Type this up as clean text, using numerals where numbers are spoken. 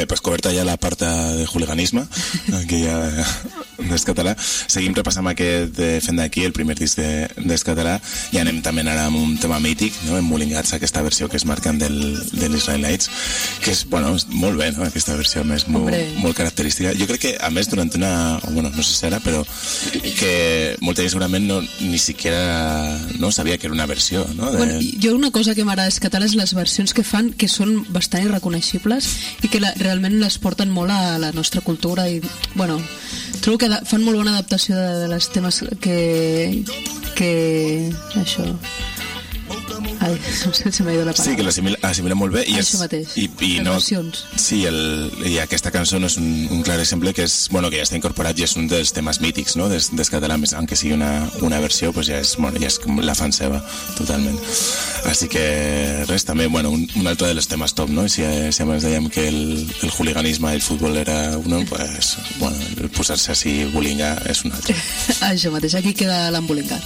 bé, pues coberta ja la part de hooliganisme, aquí ja des català, seguim repassant aquest fent d'aquí, el primer disc des català, i anem també ara amb un tema mític, no? Emmolingats, aquesta versió que es marquen de l'Israelites, que és, bueno, molt bé, no? Aquesta versió més molt característica. Jo crec que, a més, durant bueno, no sé si era, però que molta gent segurament ni siquiera no sabia que era una versió, no? Bueno, jo una cosa que m'agrada escatar és les versions que fan, que són bastant irreconeixibles i que realment les porten molt a la nostra cultura i, bueno, trobo que fan molt bona adaptació de les temes que això... Ai, no sé si m'ha ido la paraula. Sí, que l'assimila molt bé. Això mateix, les versions. Sí, i aquesta cançó no és un clar exemple que és, bueno, que ja està incorporat i és un dels temes mítics, no?, des català, aunque sigui una versió, pues ja és com la fan seva, totalment. Així que res, també, bueno, un altre dels temes top, no? Si abans dèiem que el hooliganisme i el futbol era uno, pues, bueno, el posar-se així bolinga és un altre. Això mateix, aquí queda l'embolingat.